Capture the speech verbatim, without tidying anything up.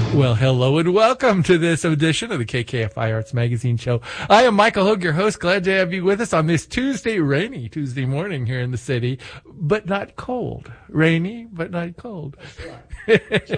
Well, hello and welcome to this edition of the K K F I Arts Magazine Show. I am Michael Hogue, your host. Glad to have you with us on this Tuesday, rainy Tuesday morning here in the city, but not cold. Rainy, but not cold.